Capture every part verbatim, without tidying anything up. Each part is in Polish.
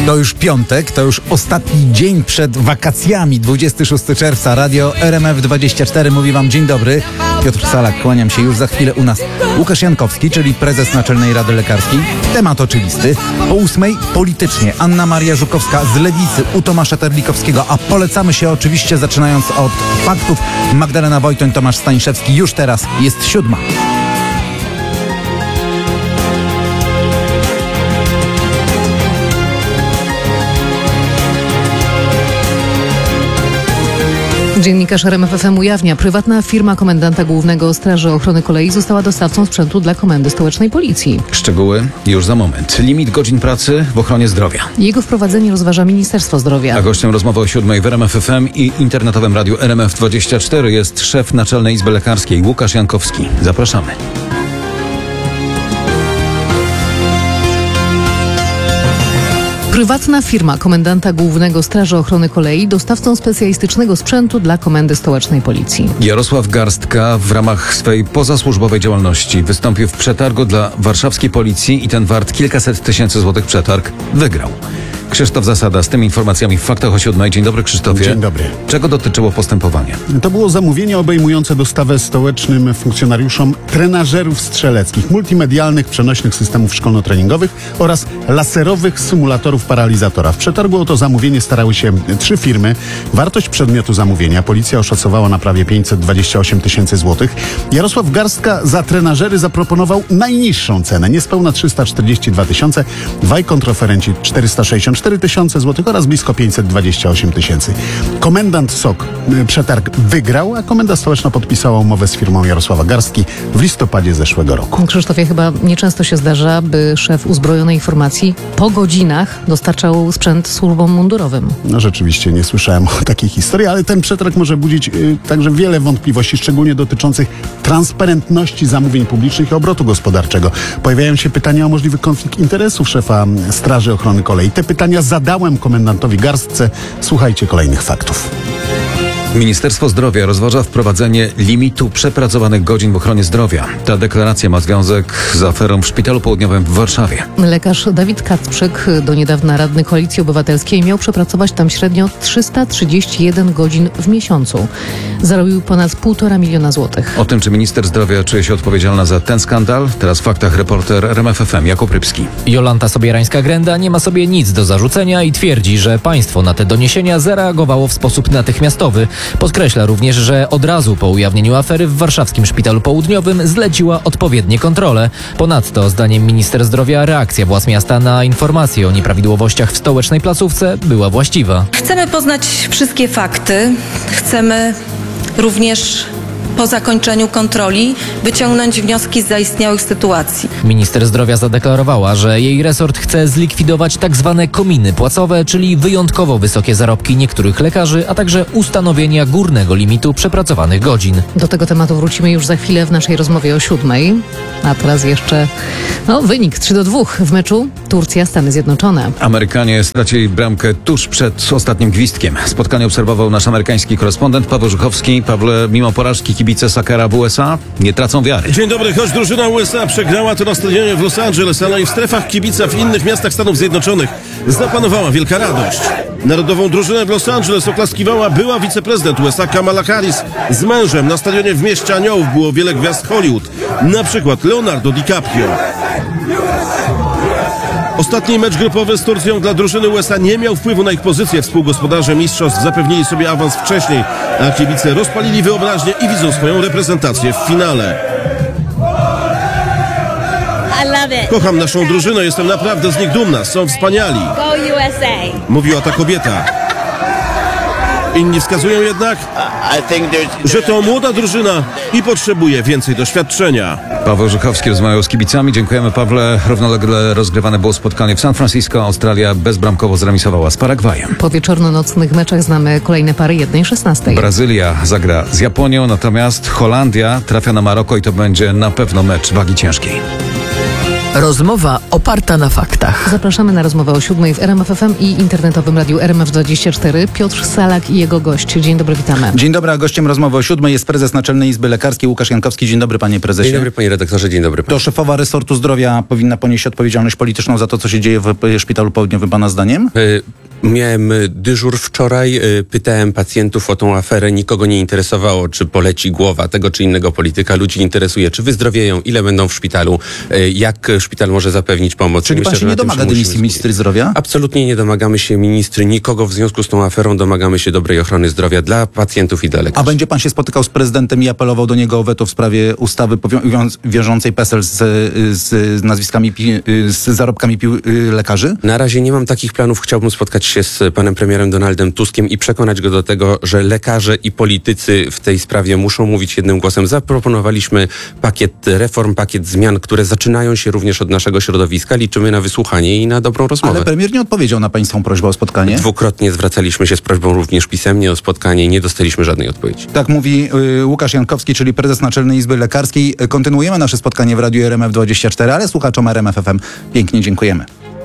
To już piątek, to już ostatni dzień przed wakacjami, dwudziestego szóstego czerwca. Radio R M F dwadzieścia cztery mówi wam dzień dobry. Piotr Salak, kłaniam się. Już za chwilę u nas Łukasz Jankowski, czyli prezes Naczelnej Rady Lekarskiej. Temat oczywisty. O ósmej politycznie Anna Maria Żukowska z Lewicy u Tomasza Terlikowskiego. A polecamy się oczywiście zaczynając od faktów. Magdalena Wojtoń, Tomasz Staniszewski. Już teraz jest siódma. Dziennikarz R M F F M ujawnia, prywatna firma komendanta głównego Straży Ochrony Kolei została dostawcą sprzętu dla Komendy Stołecznej Policji. Szczegóły już za moment. Limit godzin pracy w ochronie zdrowia. Jego wprowadzenie rozważa Ministerstwo Zdrowia. A gościem rozmowy o siódmej w R M F F M i internetowym radiu R M F dwadzieścia cztery jest szef Naczelnej Izby Lekarskiej Łukasz Jankowski. Zapraszamy. Prywatna firma komendanta głównego Straży Ochrony Kolei dostawcą specjalistycznego sprzętu dla Komendy Stołecznej Policji. Jarosław Garstka w ramach swej pozasłużbowej działalności wystąpił w przetargu dla warszawskiej policji i ten wart kilkaset tysięcy złotych przetarg wygrał. Krzysztof Zasada z tymi informacjami w Faktach o siódmej. Dzień dobry, Krzysztofie. Dzień dobry. Czego dotyczyło postępowanie? To było zamówienie obejmujące dostawę stołecznym funkcjonariuszom trenażerów strzeleckich, multimedialnych przenośnych systemów szkolno-treningowych oraz laserowych symulatorów paralizatora. W przetargu o to zamówienie starały się trzy firmy. Wartość przedmiotu zamówienia policja oszacowała na prawie pięćset dwadzieścia osiem tysięcy złotych. Jarosław Garstka za trenażery zaproponował najniższą cenę, niespełna trzysta czterdzieści dwa tysiące. Dwaj kontraferenci czterysta sześćdziesiąt cztery tysiące złotych oraz blisko pięćset dwadzieścia osiem tysięcy. Komendant S O K przetarg wygrał, a Komenda Stołeczna podpisała umowę z firmą Jarosława Garstki w listopadzie zeszłego roku. Krzysztofie, chyba nieczęsto się zdarza, by szef uzbrojonej formacji po godzinach dostarczał sprzęt służbom mundurowym. No rzeczywiście, nie słyszałem o takiej historii, ale ten przetarg może budzić y, także wiele wątpliwości, szczególnie dotyczących transparentności zamówień publicznych i obrotu gospodarczego. Pojawiają się pytania o możliwy konflikt interesów szefa Straży Ochrony Kolei. Te pytania zadałem komendantowi Garstce. Słuchajcie kolejnych faktów. Ministerstwo Zdrowia rozważa wprowadzenie limitu przepracowanych godzin w ochronie zdrowia. Ta deklaracja ma związek z aferą w Szpitalu Południowym w Warszawie. Lekarz Dawid Kacprzyk, do niedawna radny Koalicji Obywatelskiej, miał przepracować tam średnio trzysta trzydzieści jeden godzin w miesiącu. Zarobił ponad półtora miliona złotych. O tym, czy minister zdrowia czuje się odpowiedzialna za ten skandal, teraz w Faktach reporter R M F F M Jakub Rybski. Jolanta Sobierańska-Grenda nie ma sobie nic do zarzucenia i twierdzi, że państwo na te doniesienia zareagowało w sposób natychmiastowy. Podkreśla również, że od razu po ujawnieniu afery w warszawskim Szpitalu Południowym zleciła odpowiednie kontrole. Ponadto, zdaniem minister zdrowia, reakcja władz miasta na informacje o nieprawidłowościach w stołecznej placówce była właściwa. Chcemy poznać wszystkie fakty. Chcemy również po zakończeniu kontroli wyciągnąć wnioski z zaistniałych sytuacji. Minister zdrowia zadeklarowała, że jej resort chce zlikwidować tak zwane kominy płacowe, czyli wyjątkowo wysokie zarobki niektórych lekarzy, a także ustanowienia górnego limitu przepracowanych godzin. Do tego tematu wrócimy już za chwilę w naszej rozmowie o siódmej. A teraz jeszcze no, wynik trzy do dwóch w meczu Turcja-Stany Zjednoczone. Amerykanie stracili bramkę tuż przed ostatnim gwizdkiem. Spotkanie obserwował nasz amerykański korespondent Paweł Żuchowski. Pawle, mimo porażki kibice Sakera w U S A nie tracą wiary. Dzień dobry, choć drużyna U S A przegrała to na stadionie w Los Angeles, ale i w strefach kibica w innych miastach Stanów Zjednoczonych zapanowała wielka radość. Narodową drużynę w Los Angeles oklaskiwała była wiceprezydent U S A Kamala Harris z mężem. Na stadionie w Mieście Aniołów było wiele gwiazd Hollywood, na przykład Leonardo DiCaprio. Ostatni mecz grupowy z Turcją dla drużyny U S A nie miał wpływu na ich pozycję. Współgospodarze mistrzostw zapewnili sobie awans wcześniej, a kibice rozpalili wyobraźnię i widzą swoją reprezentację w finale. Kocham naszą drużynę, jestem naprawdę z nich dumna, są wspaniali. Mówiła ta kobieta. Inni wskazują jednak, że to młoda drużyna i potrzebuje więcej doświadczenia. Paweł Żuchowski rozmawiał z kibicami. Dziękujemy, Pawle. Równolegle rozgrywane było spotkanie w San Francisco. Australia bezbramkowo zremisowała z Paragwajem. Po wieczorno-nocnych meczach znamy kolejne pary jednej szesnastej. Brazylia zagra z Japonią, natomiast Holandia trafia na Maroko i to będzie na pewno mecz wagi ciężkiej. Rozmowa oparta na faktach. Zapraszamy na rozmowę o siódmej w R M F F M i internetowym radiu R M F dwadzieścia cztery. Piotr Salak i jego gość. Dzień dobry, witamy. Dzień dobry, a gościem rozmowy o siódmej jest prezes Naczelnej Izby Lekarskiej Łukasz Jankowski. Dzień dobry, panie prezesie. Dzień dobry, panie redaktorze, dzień dobry. To szefowa resortu zdrowia powinna ponieść odpowiedzialność polityczną za to, co się dzieje w Szpitalu Południowym, pana zdaniem? Y- Miałem dyżur wczoraj, pytałem pacjentów o tą aferę, nikogo nie interesowało, czy poleci głowa tego czy innego polityka. Ludzi interesuje, czy wyzdrowieją, ile będą w szpitalu, jak szpital może zapewnić pomoc. Czyli Myślę, pan się że nie na tym domaga musimy dymisji ministry zdrowia? Absolutnie nie domagamy się ministry, nikogo w związku z tą aferą, domagamy się dobrej ochrony zdrowia dla pacjentów i dla lekarzy. A będzie pan się spotykał z prezydentem i apelował do niego o weto w sprawie ustawy powią- wiążącej PESEL z, z nazwiskami, pi- z zarobkami pił- lekarzy? Na razie nie mam takich planów. Chciałbym spotkać się z panem premierem Donaldem Tuskiem i przekonać go do tego, że lekarze i politycy w tej sprawie muszą mówić jednym głosem. Zaproponowaliśmy pakiet reform, pakiet zmian, które zaczynają się również od naszego środowiska. Liczymy na wysłuchanie i na dobrą rozmowę. Ale premier nie odpowiedział na pańską prośbę o spotkanie? Dwukrotnie zwracaliśmy się z prośbą również pisemnie o spotkanie i nie dostaliśmy żadnej odpowiedzi. Tak mówi y, Łukasz Jankowski, czyli prezes Naczelnej Izby Lekarskiej. Kontynuujemy nasze spotkanie w radiu R M F dwadzieścia cztery, ale słuchaczom R M F F M pięknie dziękujemy.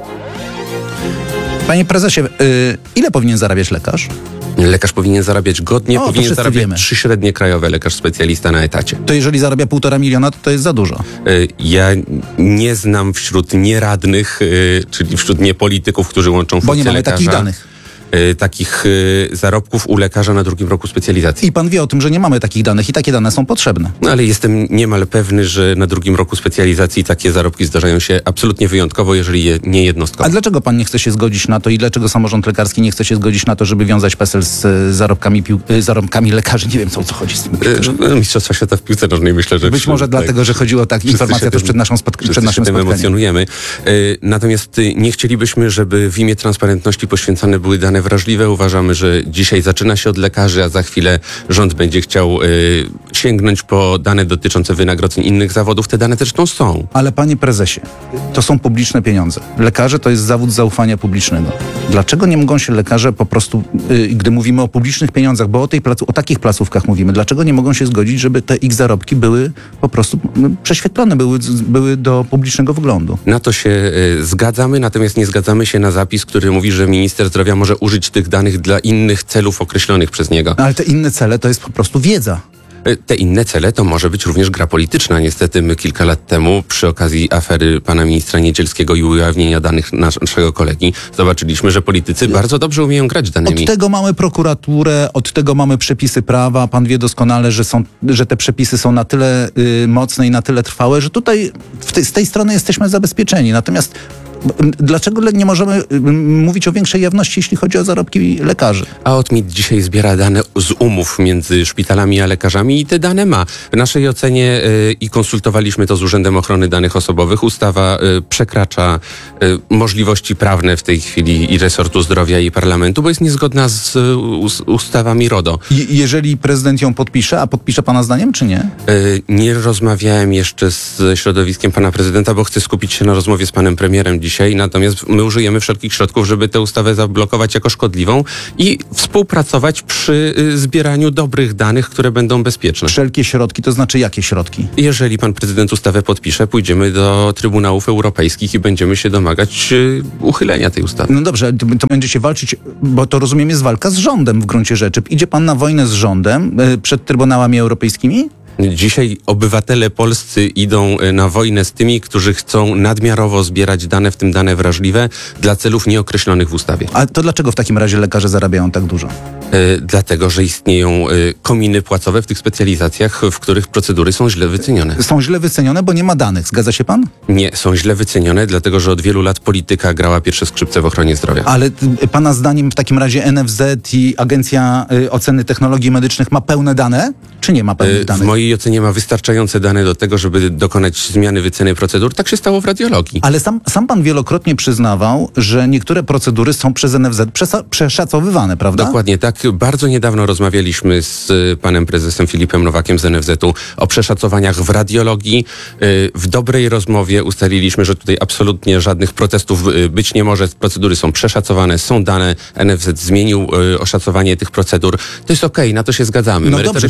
Panie prezesie, y, ile powinien zarabiać lekarz? Lekarz powinien zarabiać godnie, O, to powinien wszyscy zarabiać wiemy. trzy średnie krajowe, lekarz specjalista na etacie. To jeżeli zarabia półtora miliona, to to jest za dużo. Y, Ja nie znam wśród nieradnych, y, czyli wśród niepolityków, którzy łączą Bo funkcję nie mamy lekarza, takich danych. y, takich y, zarobków u lekarza na drugim roku specjalizacji. I pan wie o tym, że nie mamy takich danych i takie dane są potrzebne. No ale jestem niemal pewny, że na drugim roku specjalizacji takie zarobki zdarzają się absolutnie wyjątkowo, jeżeli je, nie jednostkowo. A dlaczego pan nie chce się zgodzić na to i dlaczego samorząd lekarski nie chce się zgodzić na to, żeby wiązać PESEL z y, zarobkami, pił- y, zarobkami lekarzy? Nie wiem, co, o co chodzi z tym. Y, Mistrzostwa Świata w piłce nożnej, myślę, że... Być może tak, dlatego, że chodziło o tak wszyscy informacja się tuż tym- przed, naszą spotk- wszyscy przed naszym się tym spotkaniem. emocjonujemy. Y, Natomiast y, nie chcielibyśmy, żeby w imię transparentności poświęcane były dane wrażliwe. Uważamy, że dzisiaj zaczyna się od lekarzy, a za chwilę rząd będzie chciał y, sięgnąć po dane dotyczące wynagrodzeń innych zawodów. Te dane zresztą są. Ale panie prezesie, to są publiczne pieniądze. Lekarze to jest zawód zaufania publicznego. Dlaczego nie mogą się lekarze po prostu, y, gdy mówimy o publicznych pieniądzach, bo o, tej placu, o takich placówkach mówimy, dlaczego nie mogą się zgodzić, żeby te ich zarobki były po prostu y, prześwietlone, były, były do publicznego wglądu? Na to się y, zgadzamy, natomiast nie zgadzamy się na zapis, który mówi, że minister zdrowia może użyć tych danych dla innych celów określonych przez niego. No, ale te inne cele to jest po prostu wiedza. Y, Te inne cele to może być również gra polityczna. Niestety my kilka lat temu przy okazji afery pana ministra Niedzielskiego i ujawnienia danych nas- naszego kolegi zobaczyliśmy, że politycy bardzo dobrze umieją grać danymi. Od tego mamy prokuraturę, od tego mamy przepisy prawa. Pan wie doskonale, że, są, że te przepisy są na tyle y, mocne i na tyle trwałe, że tutaj w tej- z tej strony jesteśmy zabezpieczeni. Natomiast m, dlaczego le- nie możemy y, m, mówić o większej jawności, jeśli chodzi o zarobki lekarzy? A OTMIT dzisiaj zbiera dane z umów między szpitalami a lekarzami i te dane ma. W naszej ocenie y, i konsultowaliśmy to z Urzędem Ochrony Danych Osobowych, ustawa y, przekracza y, możliwości prawne w tej chwili i resortu zdrowia i parlamentu, bo jest niezgodna z y, us, ustawami RODO. I, jeżeli prezydent ją podpisze, a podpisze pana zdaniem, czy nie? Y, nie rozmawiałem jeszcze z środowiskiem pana prezydenta, bo chcę skupić się na rozmowie z panem premierem dzisiaj, natomiast my użyjemy wszelkich środków, żeby tę ustawę zablokować jako szkodliwą i współpracować przy y, zbieraniu dobrych danych, które będą bezpieczne. Wszelkie środki, to znaczy jakie środki? Jeżeli pan prezydent ustawę podpisze, pójdziemy do Trybunałów Europejskich i będziemy się domagać y, uchylenia tej ustawy. No dobrze, to, to będzie się walczyć, bo to rozumiem jest walka z rządem w gruncie rzeczy. Idzie pan na wojnę z rządem y, przed Trybunałami Europejskimi? Dzisiaj obywatele polscy idą y, na wojnę z tymi, którzy chcą nadmiarowo zbierać dane, w tym dane wrażliwe, dla celów nieokreślonych w ustawie. A to dlaczego w takim razie lekarze zarabiają tak dużo? Y, dlatego, że istnieją y, kominy płacowe w tych specjalizacjach, w których procedury są źle wycenione. Są źle wycenione, bo nie ma danych. Zgadza się pan? Nie, są źle wycenione, dlatego, że od wielu lat polityka grała pierwsze skrzypce w ochronie zdrowia. Ale y, pana zdaniem w takim razie N F Z i Agencja y, Oceny Technologii Medycznych ma pełne dane? Czy nie ma pełnych Y, W danych? mojej ocenie ma wystarczające dane do tego, żeby dokonać zmiany wyceny procedur. Tak się stało w radiologii. Ale sam, sam pan wielokrotnie przyznawał, że niektóre procedury są przez N F Z przesa- przeszacowywane, prawda? Dokładnie tak. Bardzo niedawno rozmawialiśmy z y, panem prezesem Filipem Nowakiem z N F Z-u o przeszacowaniach w radiologii. Y, W dobrej rozmowie ustaliliśmy, że tutaj absolutnie żadnych protestów y, być nie może. Procedury są przeszacowane, są dane. N F Z zmienił y, oszacowanie tych procedur. To jest okej, na to się zgadzamy. No dobrze, to Merytoryczna jeżeli są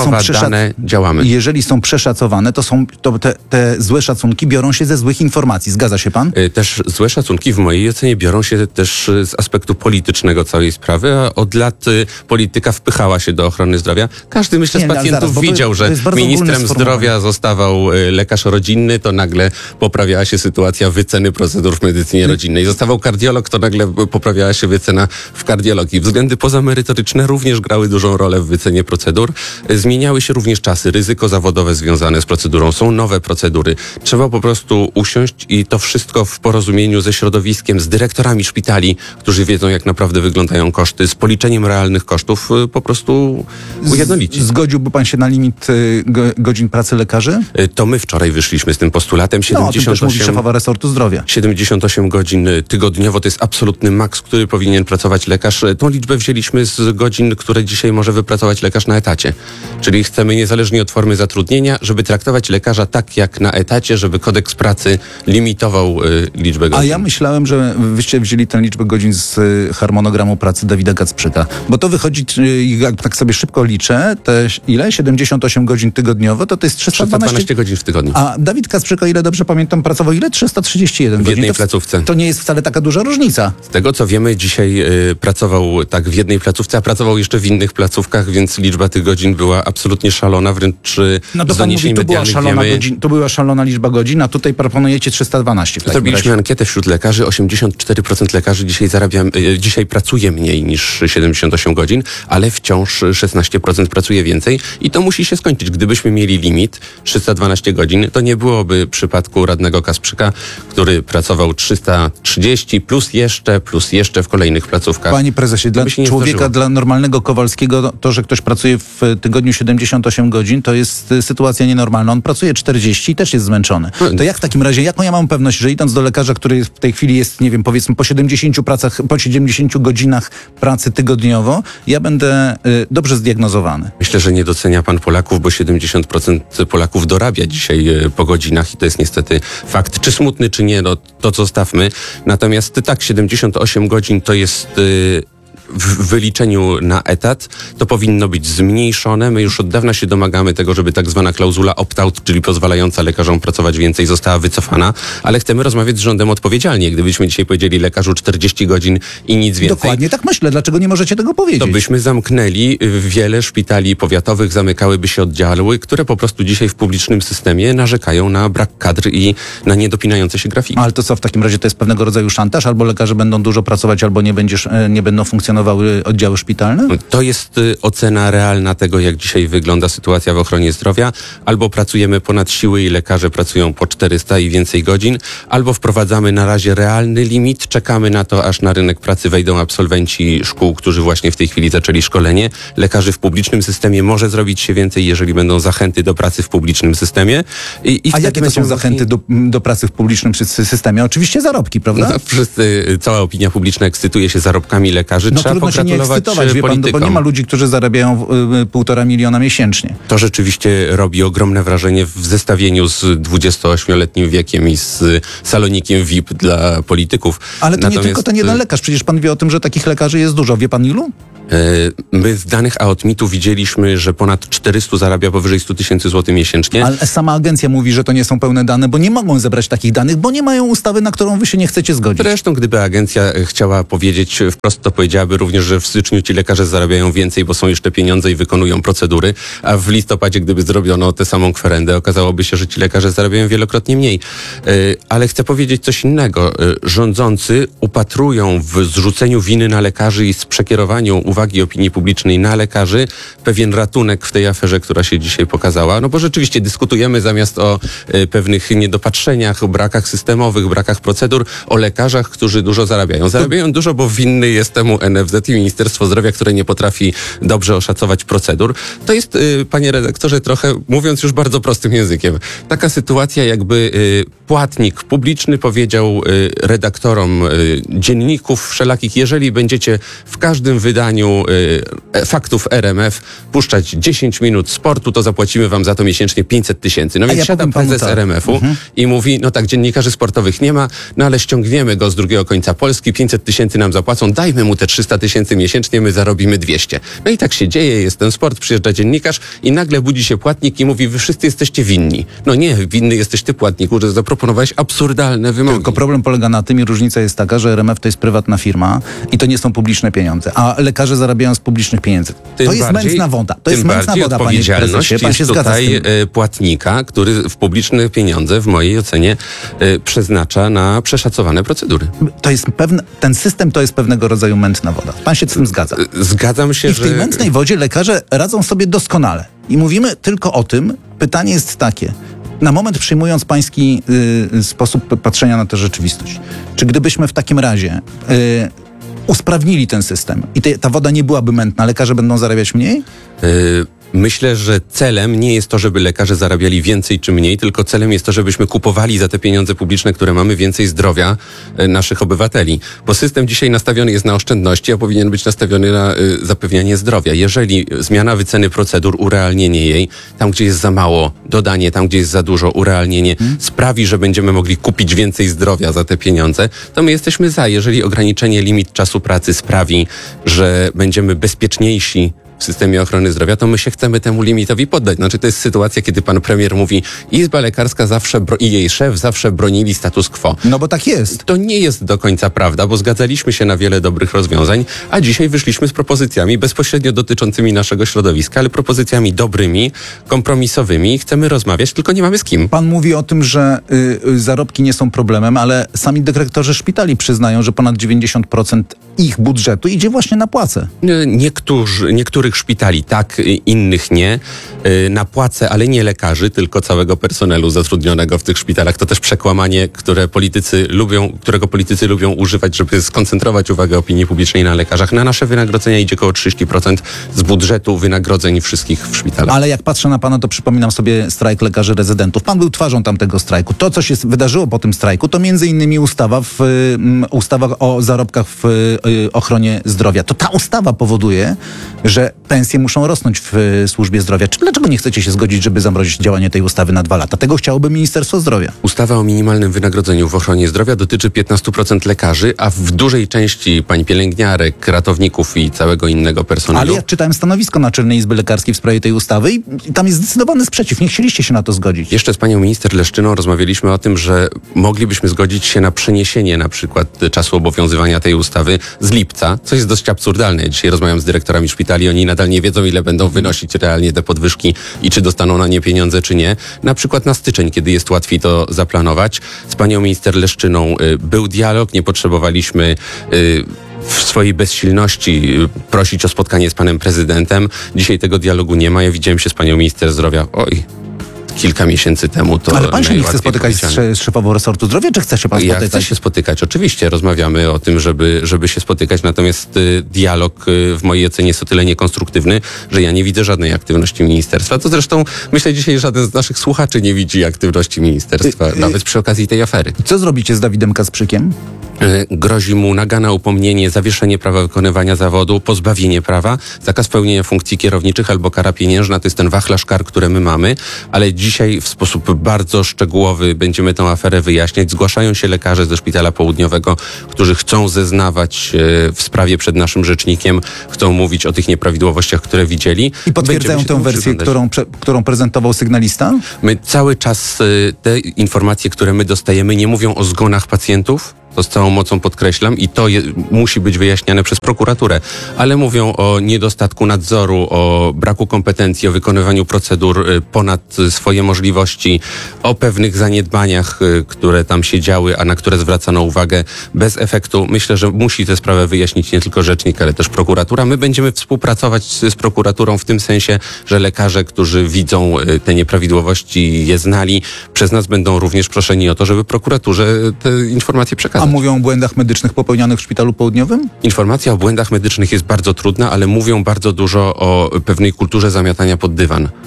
są nowa przeszac- dane, działamy. Jeżeli są przeszacowane, to są to te, te złe szacunki biorą się ze złych informacji. Zgadza się pan? Y, Też złe szacunki w mojej ocenie biorą się też y, z aspektu politycznego całej sprawy, a od lat y, polityka wpychała się do ochrony zdrowia. Każdy, myślę, Nie, z ale pacjentów zaraz, bo to- widział, to że jest bardzo ogólne ministrem sformułowanie. zdrowia zostawał y, lekarz rodzinny, to nagle poprawiała się sytuacja wyceny procedur w medycynie rodzinnej. Zostawał kardiolog, to nagle poprawiała się wycena w kardiologii. Względy pozamerytoryczne również grały dużą rolę w wycenie procedur. Y, Zmieniały się również czasy, ryzyko zawodowe związane z procedurą, są nowe procedury. Trzeba po prostu usiąść i to wszystko w porozumieniu ze środowiskiem, z dyrektorami szpitali, którzy wiedzą, jak naprawdę wyglądają koszty, z policzeniem realnych kosztów y, po prostu ujednolicić. Zgodziłby pan się na limit y, go, godzin pracy lekarzy? Y, To my wczoraj wyszliśmy z tym postulatem. No, o tym też mówi siedemdziesiąt osiem szefowa resortu zdrowia. siedemdziesiąt osiem godzin tygodniowo to jest absolutny maks, który powinien pracować lekarz. Tą liczbę wzięliśmy z godzin, które dzisiaj może wypracować lekarz na etacie. Czyli chcemy niezależnie od formy zatrudnienia, żeby traktować lekarza tak jak na etacie, żeby kodeks pracy limitował y, liczbę godzin. A ja myślałem, że wyście wzięli tę liczbę godzin z y, harmonogramu pracy Dawida Kacprzyka. Bo to wychodzi, y, jak tak sobie szybko liczę, te ile? siedemdziesiąt osiem godzin tygodniowo, to to jest trzysta trzysta dwanaście. dwanaście godzin w tygodniu. A Dawid Kacprzyk, o ile dobrze pamiętam, pracował ile? trzysta trzydzieści jeden W godzin. jednej To w- placówce. To nie jest wcale taka duża różnica. Z tego co wiemy, dzisiaj y, pracował tak w jednej placówce, a pracował jeszcze w innych placówkach, więc liczba tych godzin była absolutnie szalona, wręcz y, No to z pan doniesień mówi, to była, medialnych szalona wiemy. godzin, to była szalona liczba godzin, a tutaj proponujecie trzysta dwanaście. W takim Zrobiliśmy razie. ankietę wśród lekarzy. osiemdziesiąt cztery procent lekarzy dzisiaj zarabia, e, dzisiaj pracuje mniej niż siedemdziesiąt osiem godzin, ale wciąż szesnaście procent pracuje więcej i to musi się skończyć. Gdybyśmy mieli limit trzysta dwanaście godzin, to nie byłoby przypadku radnego Kasprzyka, który pracował trzysta trzydzieści plus jeszcze, plus jeszcze w kolejnych placówkach. Panie prezesie, dla by się nie człowieka, zdarzyło. dla normalnego Kowalskiego, to, że ktoś pracuje w tygodniu siedemdziesiąt osiem godzin, to jest y, sytuacja nienormalna. On pracuje czterdzieści i też jest zmęczony. To jak w takim razie, jaką ja mam pewność, że idąc do lekarza, który w tej chwili jest, nie wiem, powiedzmy po siedemdziesięciu pracach, po siedemdziesięciu godzinach pracy tygodniowo, ja będę y, dobrze zdiagnozowany. Myślę, że nie docenia pan Polaków, bo siedemdziesiąt procent Polaków dorabia dzisiaj e, po godzinach i to jest niestety fakt. Czy smutny, czy nie, no to zostawmy. Natomiast tak, siedemdziesiąt osiem godzin to jest... e, w wyliczeniu na etat, to powinno być zmniejszone. My już od dawna się domagamy tego, żeby tak zwana klauzula opt-out, czyli pozwalająca lekarzom pracować więcej, została wycofana, ale chcemy rozmawiać z rządem odpowiedzialnie. Gdybyśmy dzisiaj powiedzieli lekarzu czterdzieści godzin i nic więcej, Dokładnie tak myślę. Dlaczego nie możecie tego powiedzieć? to byśmy zamknęli wiele szpitali powiatowych, zamykałyby się oddziały, które po prostu dzisiaj w publicznym systemie narzekają na brak kadr i na niedopinające się grafiki. Ale to co, w takim razie to jest pewnego rodzaju szantaż? Albo lekarze będą dużo pracować, albo nie, będziesz, e, nie będą funkcjonowały oddziały szpitalne? To jest y, ocena realna tego, jak dzisiaj wygląda sytuacja w ochronie zdrowia. Albo pracujemy ponad siły i lekarze pracują po czterysta i więcej godzin, albo wprowadzamy na razie realny limit, czekamy na to, aż na rynek pracy wejdą absolwenci szkół, którzy właśnie w tej chwili zaczęli szkolenie. Lekarzy w publicznym systemie może zrobić się więcej, jeżeli będą zachęty do pracy w publicznym systemie. I, i A wtedy jakie to są będziemy zachęty do, do pracy w publicznym sy- systemie? Oczywiście zarobki, prawda? No, wszyscy, cała opinia publiczna ekscytuje się zarobkami lekarzy. No Trzeba trudno się nie pogratulować ekscytować, wie pan, no, bo politykom. nie ma ludzi, którzy zarabiają y, y, półtora miliona miesięcznie. To rzeczywiście robi ogromne wrażenie w zestawieniu z dwudziestoośmioletnim wiekiem i z salonikiem V I P dla polityków. Ale to Natomiast, nie tylko ten jeden lekarz, przecież pan wie o tym, że takich lekarzy jest dużo. Wie pan ilu? e, My z danych Aotmitu widzieliśmy, że ponad czterystu zarabia powyżej stu tysięcy złotych miesięcznie. Ale sama agencja mówi, że to nie są pełne dane, bo nie mogą zebrać takich danych, bo nie mają ustawy, na którą wy się nie chcecie zgodzić. Zresztą, gdyby agencja e, chciała powiedzieć wprost, to powiedziałaby również, że w styczniu ci lekarze zarabiają więcej, bo są jeszcze pieniądze i wykonują procedury, a w listopadzie, gdyby zrobiono tę samą kwerendę, okazałoby się, że ci lekarze zarabiają wielokrotnie mniej. E, Ale chcę powiedzieć coś innego. E, Rządzący upatrują w zrzuceniu winy na lekarzy i z przekierowaniu uwagi opinii publicznej na lekarzy pewien ratunek w tej aferze, która się dzisiaj pokazała. No bo rzeczywiście dyskutujemy zamiast o e, pewnych niedopatrzeniach, brakach systemowych, brakach procedur, o lekarzach, którzy dużo zarabiają. Zarabiają dużo, bo winny jest temu N F Z i Ministerstwo Zdrowia, które nie potrafi dobrze oszacować procedur. To jest, y, panie redaktorze, trochę, mówiąc już bardzo prostym językiem, taka sytuacja, jakby y, płatnik publiczny powiedział y, redaktorom y, dzienników wszelakich, jeżeli będziecie w każdym wydaniu menu y, faktów R M F puszczać dziesięć minut sportu, to zapłacimy wam za to miesięcznie pięćset tysięcy. No A więc ja siada powiem panu prezes tak. R M F-u Mhm. i mówi, no tak, dziennikarzy sportowych nie ma, no ale ściągniemy go z drugiego końca Polski, pięćset tysięcy nam zapłacą, dajmy mu te trzysta tysięcy miesięcznie, my zarobimy dwieście. No i tak się dzieje, jest ten sport, przyjeżdża dziennikarz i nagle budzi się płatnik i mówi, wy wszyscy jesteście winni. No nie, winny jesteś ty, płatniku, że zaproponowałeś absurdalne wymogi. Tylko problem polega na tym i różnica jest taka, że R M F to jest prywatna firma i to nie są publiczne pieniądze, a lekarze zarabiają z publicznych pieniędzy. Tym to jest bardziej- mętna woda. To tym jest mętna bardziej woda, panie odpowiedzialność prezesie. Pan jest się zgadza z tutaj tym. e, płatnika, który w publiczne pieniądze, w mojej ocenie, e, przeznacza na przeszacowane procedury. To jest pewne, ten system to jest pewnego rodzaju mętna woda. Pan się z tym zgadza. E, Zgadzam się, I w tej że... mętnej wodzie lekarze radzą sobie doskonale. I mówimy tylko o tym. Pytanie jest takie. Na moment przyjmując pański y, sposób patrzenia na tę rzeczywistość, czy gdybyśmy w takim razie y, usprawnili ten system i te, ta woda nie byłaby mętna, lekarze będą zarabiać mniej? E, Myślę, że celem nie jest to, żeby lekarze zarabiali więcej czy mniej, tylko celem jest to, żebyśmy kupowali za te pieniądze publiczne, które mamy, więcej zdrowia e, naszych obywateli. Bo system dzisiaj nastawiony jest na oszczędności, a powinien być nastawiony na y, zapewnianie zdrowia. Jeżeli zmiana wyceny procedur, urealnienie jej, tam gdzie jest za mało, dodanie, tam gdzie jest za dużo, urealnienie, hmm. sprawi, że będziemy mogli kupić więcej zdrowia za te pieniądze, to my jesteśmy za. Jeżeli ograniczenie limit czasu pracy sprawi, że będziemy bezpieczniejsi w systemie ochrony zdrowia, to my się chcemy temu limitowi poddać. Znaczy to jest sytuacja, kiedy pan premier mówi, Izba Lekarska zawsze bro- i jej szef zawsze bronili status quo. No bo tak jest. To nie jest do końca prawda, bo zgadzaliśmy się na wiele dobrych rozwiązań, a dzisiaj wyszliśmy z propozycjami bezpośrednio dotyczącymi naszego środowiska, ale propozycjami dobrymi, kompromisowymi. Chcemy rozmawiać, tylko nie mamy z kim. Pan mówi o tym, że y, y, zarobki nie są problemem, ale sami dyrektorzy szpitali przyznają, że ponad dziewięćdziesiąt procent ich budżetu idzie właśnie na płace. Niektórzy, niektórych szpitali tak, innych nie. Na płace, ale nie lekarzy, tylko całego personelu zatrudnionego w tych szpitalach. To też przekłamanie, które politycy lubią, którego politycy lubią używać, żeby skoncentrować uwagę opinii publicznej na lekarzach. Na nasze wynagrodzenia idzie około trzydzieści procent z budżetu wynagrodzeń wszystkich w szpitalach. Ale jak patrzę na pana, to przypominam sobie strajk lekarzy rezydentów. Pan był twarzą tamtego strajku. To, co się wydarzyło po tym strajku, to między innymi ustawa w, um, ustawa o zarobkach w y, ochronie zdrowia. To ta ustawa powoduje, że pensje muszą rosnąć w y, służbie zdrowia. Czy dlaczego nie chcecie się zgodzić, żeby zamrozić działanie tej ustawy na dwa lata? Tego chciałoby Ministerstwo Zdrowia. Ustawa o minimalnym wynagrodzeniu w ochronie zdrowia dotyczy piętnaście procent lekarzy, a w dużej części pań pielęgniarek, ratowników i całego innego personelu. Ale ja czytałem stanowisko Naczelnej Izby Lekarskiej w sprawie tej ustawy i, i tam jest zdecydowany sprzeciw. Nie chcieliście się na to zgodzić. Jeszcze z panią minister Leszczyną rozmawialiśmy o tym, że moglibyśmy zgodzić się na przeniesienie na przykład czasu obowiązywania tej ustawy z lipca, co jest dość absurdalne. Ja dzisiaj rozmawiam z dyrektorami szpitali, oni nadal nie wiedzą, ile będą wynosić realnie te podwyżki i czy dostaną na nie pieniądze, czy nie. Na przykład na styczeń, kiedy jest łatwiej to zaplanować. Z panią minister Leszczyną y, był dialog, nie potrzebowaliśmy y, w swojej bezsilności y, prosić o spotkanie z panem prezydentem. Dzisiaj tego dialogu nie ma. Ja widziałem się z panią minister zdrowia. Oj, kilka miesięcy temu to Ale pan się nie chce najłatwiej spotykać z, powiedziane. sze- z szefową resortu zdrowia, czy chce się pan Ja spotykać? chcę się spotykać. Oczywiście rozmawiamy o tym, żeby, żeby się spotykać, natomiast y, dialog y, w mojej ocenie jest o tyle niekonstruktywny, że ja nie widzę żadnej aktywności ministerstwa. To zresztą myślę dzisiaj żaden z naszych słuchaczy nie widzi aktywności ministerstwa, Y, y, nawet przy okazji tej afery. Co zrobicie z Dawidem Kacprzykiem? Y, grozi mu nagana, upomnienie, zawieszenie prawa wykonywania zawodu, pozbawienie prawa, zakaz pełnienia funkcji kierowniczych albo kara pieniężna. To jest ten wachlarz kar, które my mamy, ale dzisiaj w sposób bardzo szczegółowy będziemy tę aferę wyjaśniać. Zgłaszają się lekarze ze Szpitala Południowego, którzy chcą zeznawać y, w sprawie przed naszym rzecznikiem, chcą mówić o tych nieprawidłowościach, które widzieli. I potwierdzają Będziemy się tę temu wersję, przyglądać. którą, prze, którą prezentował sygnalista? My cały czas y, te informacje, które my dostajemy, nie mówią o zgonach pacjentów. To z całą mocą podkreślam i to je, musi być wyjaśniane przez prokuraturę, ale mówią o niedostatku nadzoru, o braku kompetencji, o wykonywaniu procedur y, ponad y, swoje możliwości, o pewnych zaniedbaniach, y, które tam się działy, a na które zwracano uwagę bez efektu. Myślę, że musi tę sprawę wyjaśnić nie tylko rzecznik, ale też prokuratura. My będziemy współpracować z, z prokuraturą w tym sensie, że lekarze, którzy widzą y, te nieprawidłowości, je znali, przez nas będą również proszeni o to, żeby prokuraturze te informacje przekazać. A mówią o błędach medycznych popełnionych w Szpitalu Południowym? Informacja o błędach medycznych jest bardzo trudna, ale mówią bardzo dużo o pewnej kulturze zamiatania pod dywan.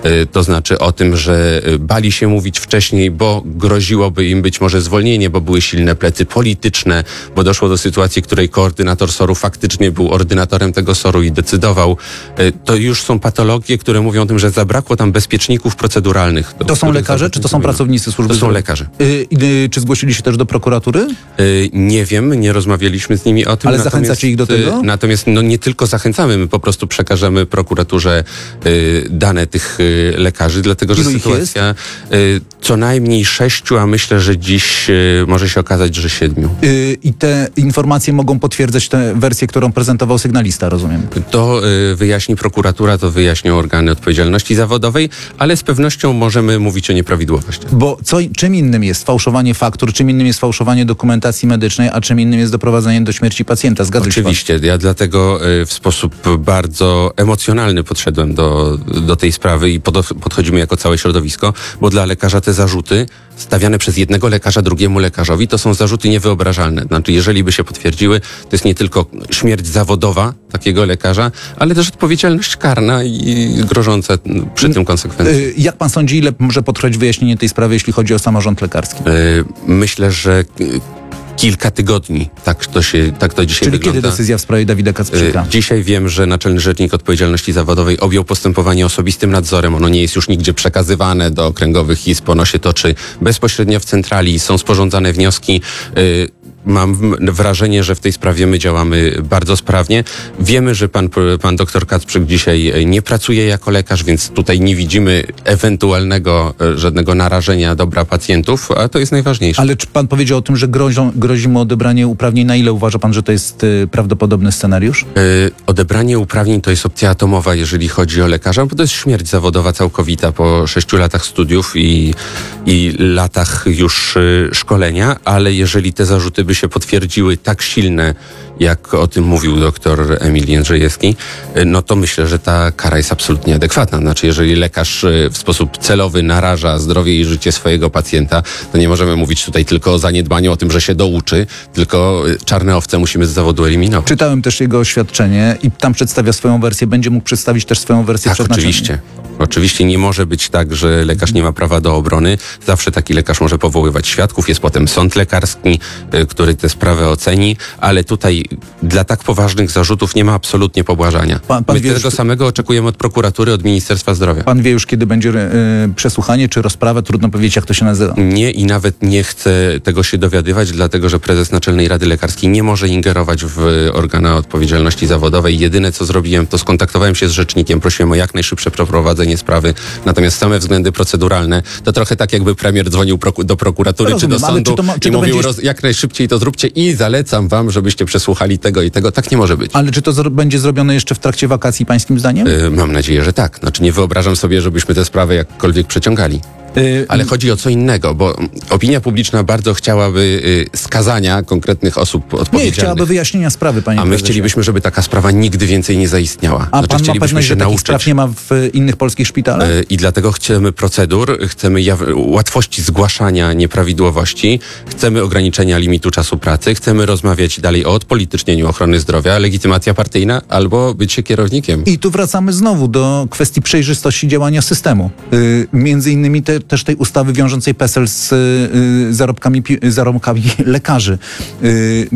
y, to znaczy o tym, że y, bali się mówić wcześniej, bo groziłoby im być może zwolnienie, bo były silne plecy polityczne, bo doszło do sytuacji, w której koordynator S O R-u faktycznie był ordynatorem tego S O R-u i decydował. Y, to już są patologie, które mówią o tym, że zabrakło tam bezpieczników proceduralnych. do To są których lekarze, czy to są powinno. pracownicy służby To są zdrowia? lekarze. Y, y, czy zgłosili się też do prokuratury? Y, Nie wiem, nie rozmawialiśmy z nimi o tym. Ale natomiast, zachęcacie ich do tego? y, Natomiast no, nie tylko zachęcamy, my po prostu przekażemy prokuraturze y, dane tych y, lekarzy, dlatego że Ilu ich sytuacja y, co najmniej sześciu, a myślę, że dziś y, może się okazać, że siedmiu. Y, I te informacje mogą potwierdzać tę wersję, którą prezentował sygnalista, rozumiem. To y, wyjaśni prokuratura, to wyjaśnią organy odpowiedzialności zawodowej, ale z pewnością możemy mówić o nieprawidłowościach. Bo co, czym innym jest fałszowanie faktur, czym innym jest fałszowanie dokumentacji medycznej, a czym innym jest doprowadzenie do śmierci pacjenta. Zgadza się pan? Oczywiście, ja dlatego y, w sposób bardzo emocjonalny podszedłem do, do tej sprawy i pod, podchodzimy jako całe środowisko, bo dla lekarza te zarzuty stawiane przez jednego lekarza drugiemu lekarzowi to są zarzuty niewyobrażalne. Znaczy, jeżeli by się potwierdziły, to jest nie tylko śmierć zawodowa takiego lekarza, ale też odpowiedzialność karna i grożące przy tym konsekwencje. Y, Jak pan sądzi, ile może potrwać wyjaśnienie tej sprawy, jeśli chodzi o samorząd lekarski? Y, Myślę, że y, kilka tygodni. Tak to się, tak to dzisiaj Czyli wygląda. kiedy decyzja w sprawie Dawida Kacprzyka? Y, Dzisiaj wiem, że Naczelny Rzecznik Odpowiedzialności Zawodowej objął postępowanie osobistym nadzorem. Ono nie jest już nigdzie przekazywane do okręgowych izb. Ono się toczy bezpośrednio w centrali. Są sporządzane wnioski. Y, Mam wrażenie, że w tej sprawie my działamy bardzo sprawnie. Wiemy, że pan, pan doktor Kacprzyk dzisiaj nie pracuje jako lekarz, więc tutaj nie widzimy ewentualnego e, żadnego narażenia dobra pacjentów, a to jest najważniejsze. Ale czy pan powiedział o tym, że grożą, grozi mu odebranie uprawnień? Na ile uważa pan, że to jest y, prawdopodobny scenariusz? E, Odebranie uprawnień to jest opcja atomowa, jeżeli chodzi o lekarza, bo to jest śmierć zawodowa całkowita po sześciu latach studiów i, i latach już y, szkolenia, ale jeżeli te zarzuty by się potwierdziły tak silne, jak o tym mówił doktor Emil Jędrzejewski, y, no to myślę, że ta kara jest absolutnie adekwatna. Znaczy, jeżeli lekarz y, w sposób celowy naraża zdrowie i życie swojego pacjenta, to nie możemy mówić tutaj tylko o zaniedbaniu, o tym, że się douczy, tylko y, czarne owce musimy z zawodu eliminować. Czytałem też jego oświadczenie i tam przedstawia swoją wersję. Będzie mógł przedstawić też swoją wersję Tak, przed naczelnym. oczywiście. Oczywiście nie może być tak, że lekarz nie ma prawa do obrony. Zawsze taki lekarz może powoływać świadków. Jest potem sąd lekarski, y, który tę sprawę oceni, ale tutaj dla tak poważnych zarzutów nie ma absolutnie pobłażania. Pan- pan My wie, tego że- samego oczekujemy od prokuratury, od Ministerstwa Zdrowia. Pan wie już, kiedy będzie y, przesłuchanie czy rozprawa? Trudno powiedzieć, jak to się nazywa. Nie i nawet nie chcę tego się dowiadywać, dlatego że prezes Naczelnej Rady Lekarskiej nie może ingerować w organa odpowiedzialności zawodowej. Jedyne, co zrobiłem, to skontaktowałem się z rzecznikiem, prosiłem o jak najszybsze przeprowadzenie sprawy, natomiast same względy proceduralne, to trochę tak, jakby premier dzwonił proku- do prokuratury Rozumiem, czy do ale sądu czy to ma- czy i to mówił, będzie- roz- jak najszybciej to zróbcie i zalecam wam, żebyście przesłuchali tego i tego. Tak nie może być. Ale czy to zro- będzie zrobione jeszcze w trakcie wakacji, pańskim zdaniem? Y, Mam nadzieję, że tak. Znaczy nie wyobrażam sobie, żebyśmy tę sprawę jakkolwiek przeciągali. Y, Ale chodzi o co innego, bo opinia publiczna bardzo chciałaby y, skazania konkretnych osób Nie, odpowiedzialnych. chciałaby wyjaśnienia sprawy, panie A my prezesie. chcielibyśmy, żeby taka sprawa nigdy więcej nie zaistniała. A pan ma chcielibyśmy pewność, się że takich nauczyć. spraw nie ma w innych polskich szpitalach? Y, I dlatego chcemy procedur, chcemy jaw- łatwości zgłaszania nieprawidłowości, chcemy ograniczenia limitu czasu pracy, chcemy rozmawiać dalej o odpolitycznieniu ochrony zdrowia, legitymacja partyjna albo bycie kierownikiem. I tu wracamy znowu do kwestii przejrzystości działania systemu. Y, między innymi te, też tej ustawy wiążącej PESEL z y, zarobkami, pi- zarobkami lekarzy. Y, y,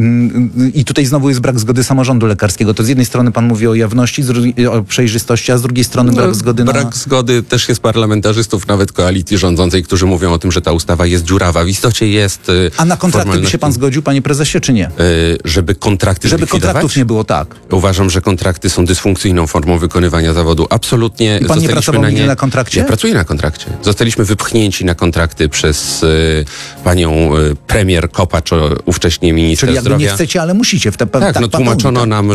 I tutaj znowu jest brak zgody samorządu lekarskiego. To z jednej strony pan mówi o jawności, z drugiej, o przejrzystości, a z drugiej strony brak zgody na... Brak zgody też jest parlamentarzystów, nawet koalicji rządzącej, którzy mówią o tym, że ta ustawa jest dziurawa. W istocie jest... y, A na kontrakty by się pan formalnością. zgodził, panie prezesie, czy nie? Y, Żeby kontrakty Żeby zlikwidować? kontraktów nie było, tak. Uważam, że kontrakty są dysfunkcyjną formą wykonywania zawodu. Absolutnie. I pan nie Zostaliśmy pracował na nigdy nie... na kontrakcie? Ja pracuję na kontrakcie. Zostaliśmy wypchnięci na kontrakty przez y, panią y, premier Kopacz, o, ówcześnie minister Czyli jakby zdrowia. nie chcecie, ale musicie. W te, Tak, tak no pan tłumaczono mówi, tak. nam,